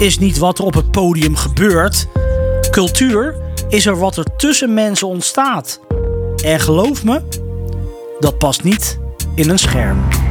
is niet wat er op het podium gebeurt. Cultuur is er wat er tussen mensen ontstaat. En geloof me, dat past niet in een scherm.